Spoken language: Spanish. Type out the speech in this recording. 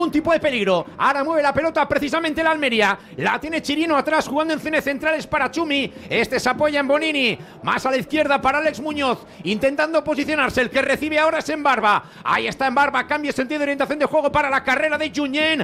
tipo de peligro. Ahora mueve la pelota precisamente la Almería. La tiene Chirino atrás jugando en cine centrales para Chumi. Este se apoya en Bonini. Más a la izquierda para Alex Muñoz. Intentando posicionarse. El que recibe ahora es Embarba. Ahí está Embarba. Cambio de sentido de orientación de juego para la carrera de Junyent.